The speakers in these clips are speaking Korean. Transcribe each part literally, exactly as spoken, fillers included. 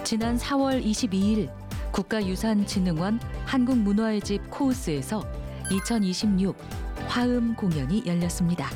지난 사월 이십이일 국가유산진흥원 한국문화의 집 코우스에서 이천이십육 화음 공연이 열렸습니다.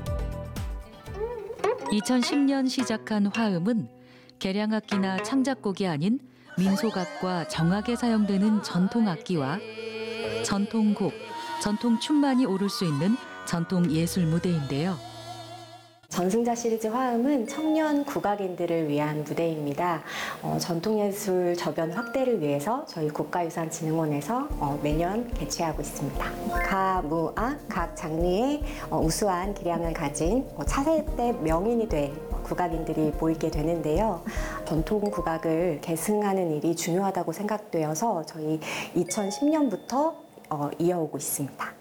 이천십년 시작한 화음은 개량악기나 창작곡이 아닌 민속악과 정악에 사용되는 전통악기와 전통곡, 전통춤만이 오를 수 있는 전통예술 무대인데요. 전승자 시리즈 화음은 청년 국악인들을 위한 무대입니다. 어, 전통예술 저변 확대를 위해서 저희 국가유산진흥원에서 어, 매년 개최하고 있습니다. 가, 무, 악 각 장르의 어, 우수한 기량을 가진 어, 차세대 명인이 될 국악인들이 모이게 되는데요. 전통 국악을 계승하는 일이 중요하다고 생각되어서 저희 이천십년부터 어, 이어오고 있습니다.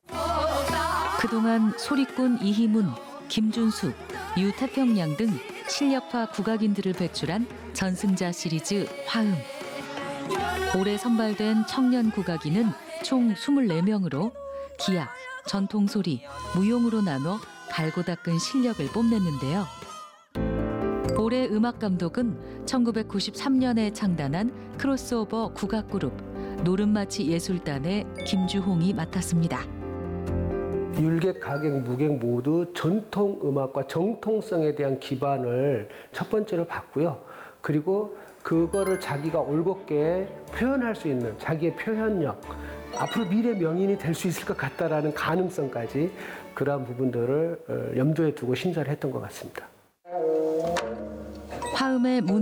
그동안 소리꾼 이희문, 김준숙, 유태평양 등 실력파 국악인들을 배출한 전승자 시리즈 화음. 올해 선발된 청년 국악인은 총 이십사 명으로 기악, 전통소리, 무용으로 나눠 갈고 닦은 실력을 뽐냈는데요. 올해 음악감독은 천구백구십삼년에 창단한 크로스오버 국악그룹 노름마치 예술단의 김주홍이 맡았습니다. 율객, 가객, 무객 모두 전통 음악과 정통성에 대한 기반을 첫 번째로 봤고요. 그리고 그거를 자기가 올곧게 표현할 수 있는 자기의 표현력, 앞으로 미래 명인이 될 수 있을 것 같다라는 가능성까지 그러한 부분들을 염두에 두고 심사를 했던 것 같습니다. 화음의 문